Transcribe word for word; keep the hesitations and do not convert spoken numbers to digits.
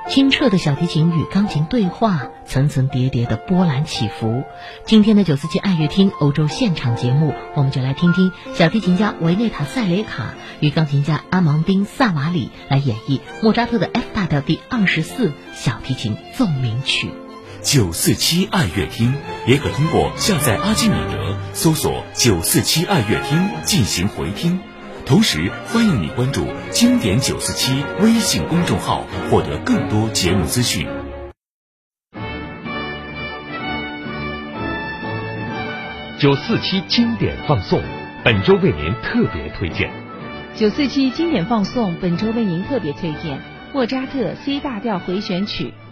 清澈的小提琴与钢琴对话，层层叠叠的波澜起伏。今天的九四七爱乐厅欧洲现场节目，我们就来听听小提琴家维内塔·塞雷卡与钢琴家阿芒丁·萨瓦里来演绎莫扎特的 F 大调第二十四小提琴奏鸣曲。 九四七爱乐厅也可通过下载阿基米德搜索九四七爱乐厅进行回听。同时欢迎你关注经典九四七微信公众号，获得更多节目资讯。 九四七经典放送本周为您特别推荐。 九四七经典放送本周为您特别推荐莫扎特 C 大调回旋曲